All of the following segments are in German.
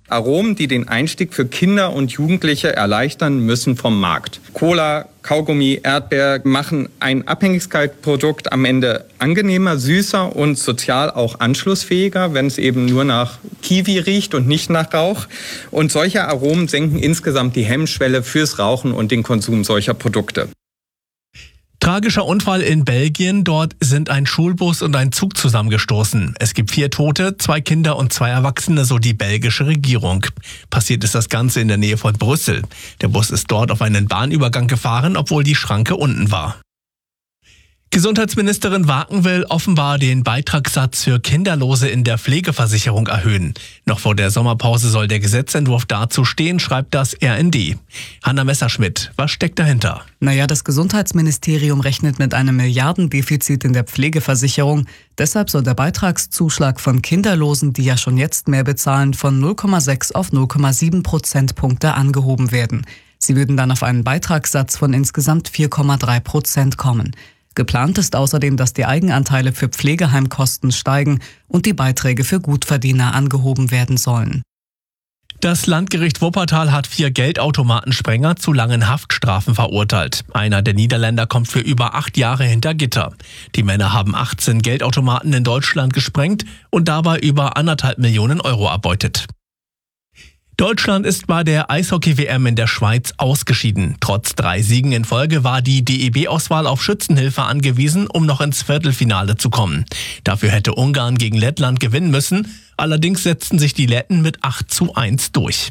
Aromen, die den Einstieg für Kinder und Jugendliche erleichtern, müssen vom Markt. Cola, Kaugummi, Erdbeer machen ein Abhängigkeitsprodukt am Ende angenehmer, süßer und sozial auch anschlussfähiger, wenn es eben nur nach Kiwi riecht und nicht nach Rauch. Und solche Aromen senken insgesamt die Hemmschwelle fürs Rauchen und den Konsum solcher Produkte. Tragischer Unfall in Belgien. Dort sind ein Schulbus und ein Zug zusammengestoßen. Es gibt 4 Tote, 2 Kinder und 2 Erwachsene, so die belgische Regierung. Passiert ist das Ganze in der Nähe von Brüssel. Der Bus ist dort auf einen Bahnübergang gefahren, obwohl die Schranke unten war. Gesundheitsministerin Waken will offenbar den Beitragssatz für Kinderlose in der Pflegeversicherung erhöhen. Noch vor der Sommerpause soll der Gesetzentwurf dazu stehen, schreibt das RND. Hanna Messerschmidt, was steckt dahinter? Das Gesundheitsministerium rechnet mit einem Milliardendefizit in der Pflegeversicherung. Deshalb soll der Beitragszuschlag von Kinderlosen, die ja schon jetzt mehr bezahlen, von 0,6 auf 0,7 Prozentpunkte angehoben werden. Sie würden dann auf einen Beitragssatz von insgesamt 4,3% kommen. Geplant ist außerdem, dass die Eigenanteile für Pflegeheimkosten steigen und die Beiträge für Gutverdiener angehoben werden sollen. Das Landgericht Wuppertal hat 4 Geldautomatensprenger zu langen Haftstrafen verurteilt. Einer der Niederländer kommt für über 8 Jahre hinter Gitter. Die Männer haben 18 Geldautomaten in Deutschland gesprengt und dabei über 1,5 Millionen Euro erbeutet. Deutschland ist bei der Eishockey-WM in der Schweiz ausgeschieden. Trotz 3 Siegen in Folge war die DEB-Auswahl auf Schützenhilfe angewiesen, um noch ins Viertelfinale zu kommen. Dafür hätte Ungarn gegen Lettland gewinnen müssen. Allerdings setzten sich die Letten mit 8:1 durch.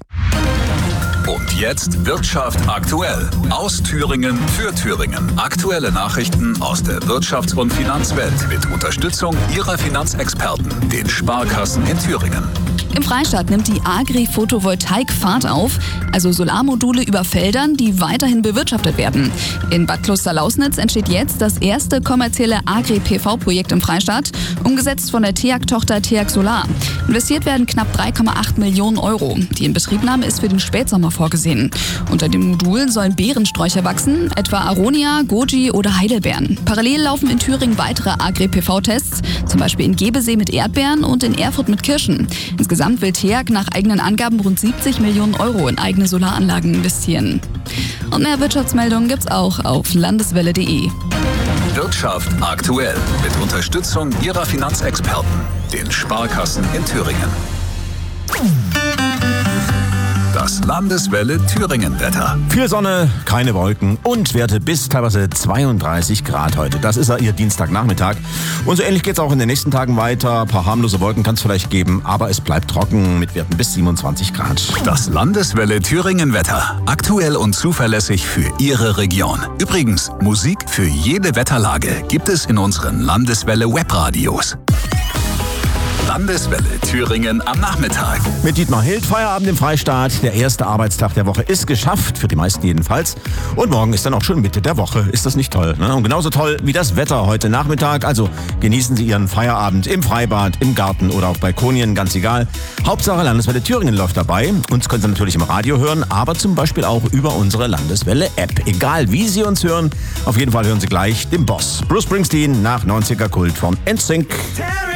Und jetzt Wirtschaft aktuell. Aus Thüringen für Thüringen. Aktuelle Nachrichten aus der Wirtschafts- und Finanzwelt mit Unterstützung Ihrer Finanzexperten, den Sparkassen in Thüringen. Im Freistaat nimmt die Agri-Photovoltaik Fahrt auf, also Solarmodule über Feldern, die weiterhin bewirtschaftet werden. In Bad Klosterlausnitz entsteht jetzt das erste kommerzielle Agri-PV-Projekt im Freistaat, umgesetzt von der TEAG-Tochter TEAG Solar. Investiert werden knapp 3,8 Millionen Euro. Die Inbetriebnahme ist für den Spätsommer vorgesehen. Unter den Modulen sollen Beerensträucher wachsen, etwa Aronia, Goji oder Heidelbeeren. Parallel laufen in Thüringen weitere Agri-PV-Tests, zum Beispiel in Gebesee mit Erdbeeren und in Erfurt mit Kirschen. Insgesamt will TEAG nach eigenen Angaben rund 70 Millionen Euro in eigene Solaranlagen investieren. Und mehr Wirtschaftsmeldungen gibt's auch auf landeswelle.de. Wirtschaft aktuell mit Unterstützung Ihrer Finanzexperten, den Sparkassen in Thüringen. Das Landeswelle Thüringen-Wetter. Viel Sonne, keine Wolken und Werte bis teilweise 32 Grad heute. Das ist ja Ihr Dienstagnachmittag. Und so ähnlich geht es auch in den nächsten Tagen weiter. Ein paar harmlose Wolken kann es vielleicht geben, aber es bleibt trocken mit Werten bis 27 Grad. Das Landeswelle Thüringen-Wetter. Aktuell und zuverlässig für Ihre Region. Übrigens, Musik für jede Wetterlage gibt es in unseren Landeswelle Webradios. Landeswelle Thüringen am Nachmittag. Mit Dietmar Hild, Feierabend im Freistaat. Der erste Arbeitstag der Woche ist geschafft, für die meisten jedenfalls. Und morgen ist dann auch schon Mitte der Woche. Ist das nicht toll? Ne? Und genauso toll wie das Wetter heute Nachmittag. Also genießen Sie Ihren Feierabend im Freibad, im Garten oder auf Balkonien, ganz egal. Hauptsache Landeswelle Thüringen läuft dabei. Uns können Sie natürlich im Radio hören, aber zum Beispiel auch über unsere Landeswelle-App. Egal wie Sie uns hören, auf jeden Fall hören Sie gleich den Boss. Bruce Springsteen nach 90er Kult von NSYNC.